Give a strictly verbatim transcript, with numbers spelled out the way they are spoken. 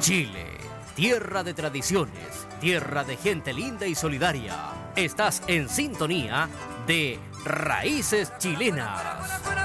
Chile, tierra de tradiciones, tierra de gente linda y solidaria. Estás en sintonía de Raíces Chilenas.